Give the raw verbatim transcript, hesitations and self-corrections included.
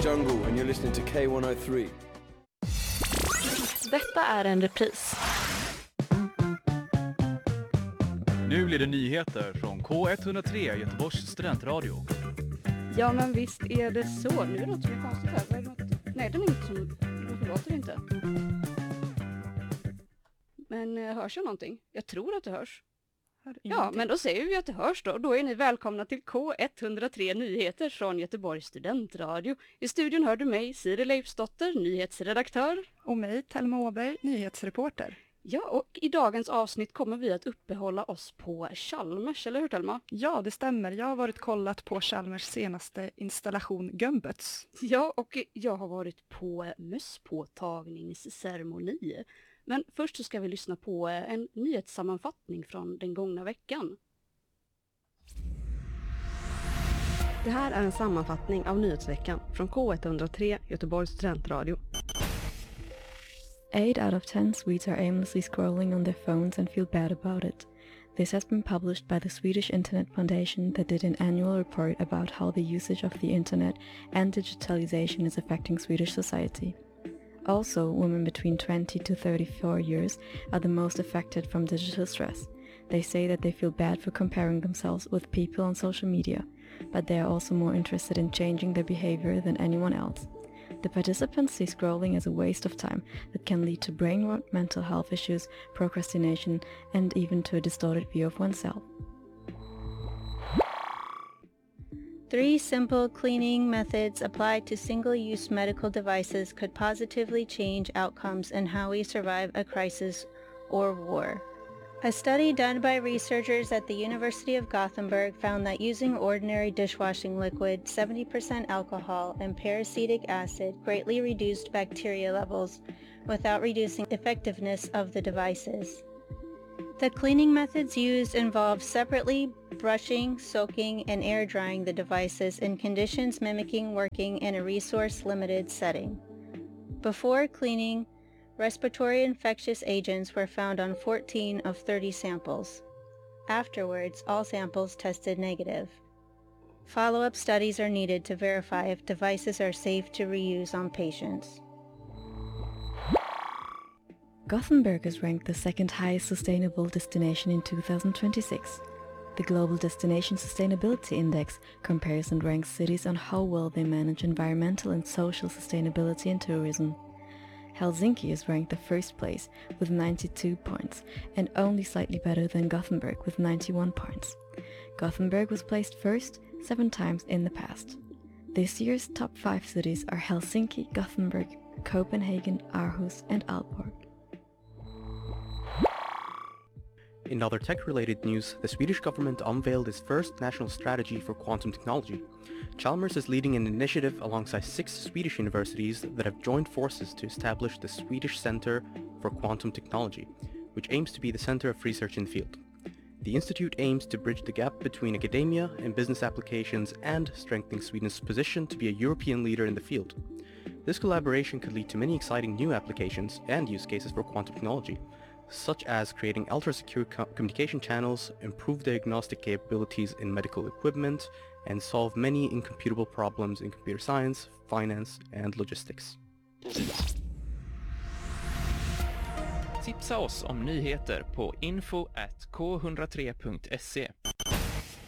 Jungle and you're listening to K one oh three. Detta är en repris. Nu blir det nyheter från K ett noll tre Göteborgs studentradio. Ja, men visst är det så. Nu är det något som är konstigt här. Är det något? Nej, det är inte som... Det låter inte. Men hörs jag någonting? Jag tror att det hörs. Ja, men då säger vi att det hörs då. Då är ni välkomna till K ett noll tre Nyheter från Göteborgs studentradio. I studion hör du mig, Siri Leifsdotter, nyhetsredaktör. Och mig, Telma Åberg, nyhetsreporter. Ja, och i dagens avsnitt kommer vi att uppehålla oss på Chalmers, eller hur Telma? Ja, det stämmer. Jag har varit kollat på Chalmers senaste installation Gumböts. Ja, och jag har varit på mösspåtagningsceremoni. Men först så ska vi lyssna på en nyhetssammanfattning från den gångna veckan. Det här är en sammanfattning av nyhetsveckan från K ett noll tre Göteborgs studentradio. Eight out of ten Swedes are aimlessly scrolling on their phones and feel bad about it. This has been published by the Swedish Internet Foundation that did an annual report about how the usage of the internet and digitalization is affecting Swedish society. Also, women between twenty to thirty-four years are the most affected from digital stress. They say that they feel bad for comparing themselves with people on social media, but they are also more interested in changing their behavior than anyone else. The participants see scrolling as a waste of time that can lead to brain rot, mental health issues, procrastination, and even to a distorted view of oneself. Three simple cleaning methods applied to single-use medical devices could positively change outcomes in how we survive a crisis or war. A study done by researchers at the University of Gothenburg found that using ordinary dishwashing liquid, seventy percent alcohol, and peracetic acid greatly reduced bacteria levels without reducing effectiveness of the devices. The cleaning methods used involve separately brushing, soaking, and air drying the devices in conditions mimicking working in a resource-limited setting. Before cleaning, respiratory infectious agents were found on fourteen of thirty samples. Afterwards, all samples tested negative. Follow-up studies are needed to verify if devices are safe to reuse on patients. Gothenburg is ranked the second highest sustainable destination in two thousand twenty-six. The Global Destination Sustainability Index compares and ranks cities on how well they manage environmental and social sustainability in tourism. Helsinki is ranked the first place with ninety-two points and only slightly better than Gothenburg with ninety-one points. Gothenburg was placed first seven times in the past. This year's top five cities are Helsinki, Gothenburg, Copenhagen, Aarhus and Aalborg. In other tech-related news, the Swedish government unveiled its first national strategy for quantum technology. Chalmers is leading an initiative alongside six Swedish universities that have joined forces to establish the Swedish Center for Quantum Technology, which aims to be the center of research in the field. The institute aims to bridge the gap between academia and business applications and strengthening Sweden's position to be a European leader in the field. This collaboration could lead to many exciting new applications and use cases for quantum technology, such as creating ultra-secure co- communication channels, improve diagnostic capabilities in medical equipment, and solve many incomputable problems in computer science, finance, and logistics. Tipsa oss om nyheter på info at k one oh three dot se.